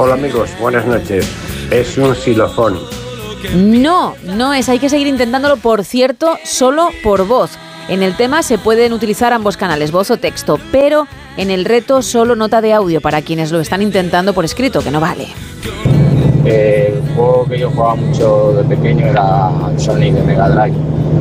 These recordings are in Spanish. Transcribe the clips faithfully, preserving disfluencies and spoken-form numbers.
Hola amigos, buenas noches. Es un xilofón. No, no es, hay que seguir intentándolo, por cierto, solo por voz. En el tema se pueden utilizar ambos canales, voz o texto, pero en el reto solo nota de audio para quienes lo están intentando por escrito, que no vale. Eh, el juego que yo jugaba mucho de pequeño era Sonic de Mega Drive.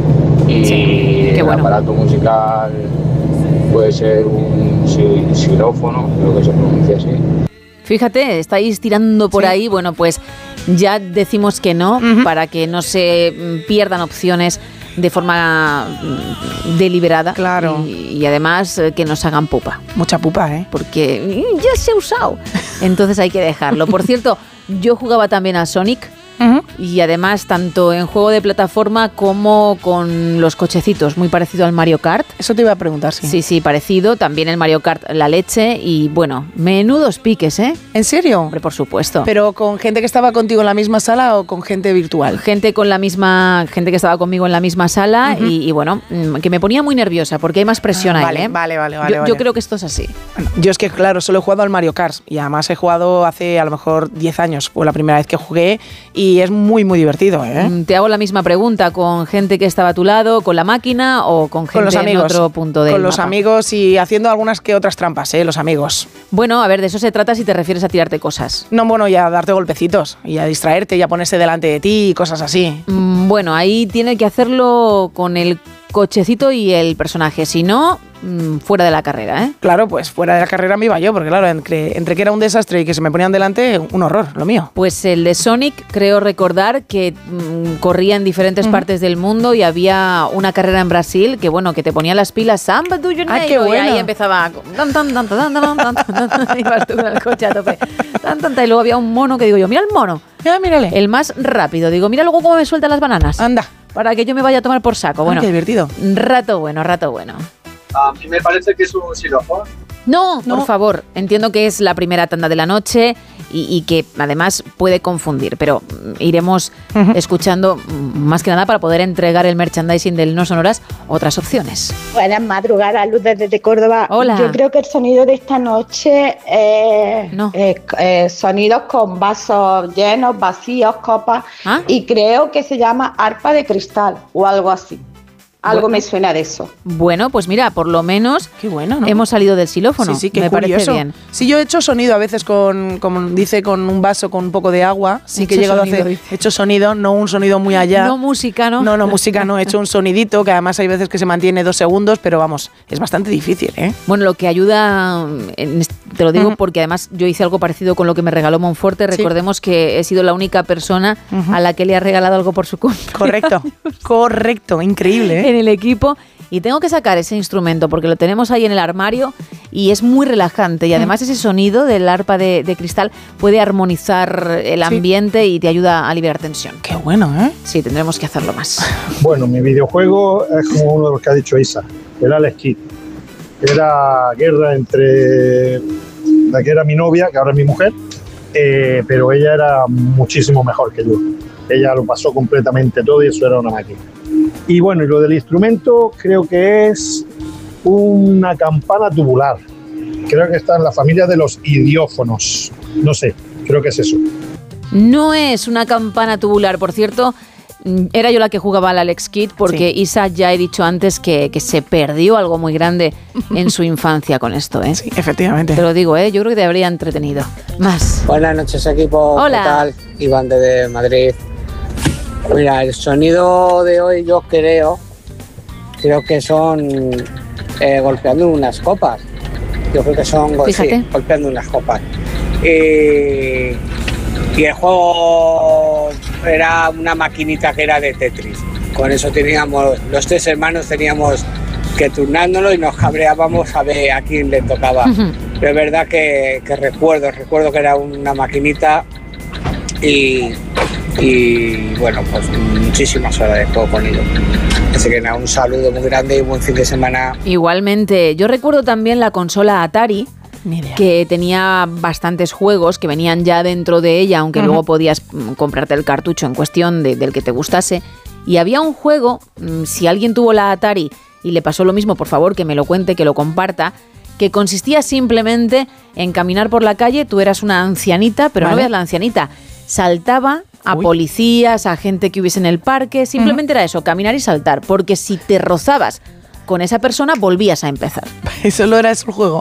Y sí, qué bueno. El aparato musical puede ser un xilófono, creo que se pronuncia así. Fíjate, estáis tirando por sí. ahí, bueno, pues ya decimos que no, uh-huh. para que no se pierdan opciones de forma deliberada. Claro. Y, y además que nos hagan pupa. Mucha pupa, ¿eh? Porque ya se ha usado. Entonces hay que dejarlo. Por cierto, yo jugaba también a Sonic. Uh-huh. Y además tanto en juego de plataforma como con los cochecitos, muy parecido al Mario Kart. Eso te iba a preguntar, sí. Sí, sí, parecido. También el Mario Kart la leche y bueno, menudos piques, ¿eh? ¿En serio? Hombre, por supuesto. ¿Pero con gente que estaba contigo en la misma sala o con gente virtual? Gente con la misma, gente que estaba conmigo en la misma sala uh-huh. y, y bueno, que me ponía muy nerviosa porque hay más presión ah, ahí, vale, ¿eh? Vale, vale, vale. Yo, vale. yo creo que esto es así. Bueno, yo es que, claro, solo he jugado al Mario Kart y además he jugado hace a lo mejor diez años, fue la primera vez que jugué y es muy, muy divertido, ¿eh? Te hago la misma pregunta, ¿con gente que estaba a tu lado, con la máquina o con gente con los amigos, en otro punto del Con los mapa? amigos y haciendo algunas que otras trampas, ¿eh? Los amigos. Bueno, a ver, de eso se trata si te refieres a tirarte cosas. No, bueno, y a darte golpecitos, y a distraerte, y a ponerse delante de ti y cosas así. Mm, bueno, ahí tiene que hacerlo con el cochecito y el personaje, si no, mmm, fuera de la carrera, ¿eh? Claro, pues fuera de la carrera me iba yo, porque claro, entre, entre que era un desastre y que se me ponían delante, un horror, lo mío. Pues el de Sonic, creo recordar que mmm, corría en diferentes uh-huh. partes del mundo y había una carrera en Brasil que, bueno, que te ponía las pilas, Samba do you know, ¡ay, qué bueno! Y ahí empezaba, tan, tan, tan, tan, tan, tan, tan, ibas tú con el coche a tope, tan, tan, tan, y luego había un mono que digo yo, mira el mono, ya, mírale. El más rápido, digo, mira luego cómo me suelta las bananas. Anda. Para que yo me vaya a tomar por saco. Bueno, qué divertido. Rato bueno, rato bueno. A mí me parece que es un xilófono. No, no, por favor. Entiendo que es la primera tanda de la noche y, y que además puede confundir, pero iremos uh-huh. escuchando más que nada para poder entregar el merchandising del No Sonoras otras opciones. Buenas madrugadas, Luz desde Córdoba. Hola. Yo creo que el sonido de esta noche es no. eh, eh, sonidos con vasos llenos, vacíos, copas, ¿Ah? y creo que se llama arpa de cristal o algo así. Algo bueno, me suena de eso. Bueno, pues mira, por lo menos qué bueno, ¿no? hemos salido del xilófono. Sí, sí, qué me curioso. Parece bien. Sí, yo he hecho sonido a veces con, como dice, con un vaso con un poco de agua. Sí, he que he llegado sonido, a hacer, he hecho sonido, no un sonido muy allá. No música, ¿no? No, no música, no. He hecho un sonidito que además hay veces que se mantiene dos segundos, pero vamos, es bastante difícil, ¿eh? Bueno, lo que ayuda, te lo digo uh-huh. porque además yo hice algo parecido con lo que me regaló Monforte. Sí. Recordemos que he sido la única persona uh-huh. a la que le ha regalado algo por su cumpleaños. Correcto, correcto, increíble, ¿eh? En el equipo. Y tengo que sacar ese instrumento porque lo tenemos ahí en el armario y es muy relajante. Y además ese sonido del arpa de, de cristal puede armonizar el ambiente sí. y te ayuda a liberar tensión. Qué bueno, ¿eh? Sí, tendremos que hacerlo más. Bueno, mi videojuego es como uno de los que ha dicho Isa, el Alex Kidd. Era guerra entre la que era mi novia, que ahora es mi mujer, eh, pero ella era muchísimo mejor que yo. Ella lo pasó completamente todo y eso era una máquina. Y bueno, y lo del instrumento creo que es una campana tubular. Creo que está en la familia de los idiófonos. No sé, creo que es eso. No es una campana tubular, por cierto. Era yo la que jugaba al Alex Kidd porque sí. Isa, ya he dicho antes que, que se perdió algo muy grande en su infancia con esto, ¿eh? Sí, efectivamente. Te lo digo, ¿eh? Yo creo que te habría entretenido. Más. Buenas noches, equipo. Hola. ¿Qué tal? Iván de Madrid. Mira, el sonido de hoy yo creo, creo que son eh, golpeando unas copas. Yo creo que son go- sí, golpeando unas copas. Y, y el juego era una maquinita que era de Tetris. Con eso teníamos, los tres hermanos teníamos que turnárnoslo y nos cabreábamos a ver a quién le tocaba. Uh-huh. Pero es verdad que, que recuerdo, recuerdo que era una maquinita y... y bueno, pues muchísimas horas de juego con ellos. Así que nada, un saludo muy grande y buen fin de semana. Igualmente, yo recuerdo también la consola Atari, que tenía bastantes juegos que venían ya dentro de ella, aunque uh-huh. luego podías comprarte el cartucho en cuestión de, del que te gustase. Y había un juego, si alguien tuvo la Atari y le pasó lo mismo, por favor que me lo cuente, que lo comparta, que consistía simplemente en caminar por la calle, tú eras una ancianita, pero Vale. no veas la ancianita, saltaba a Uy. policías, a gente que hubiese en el parque, simplemente uh-huh. era eso, caminar y saltar, porque si te rozabas con esa persona volvías a empezar. Eso lo era eso el juego.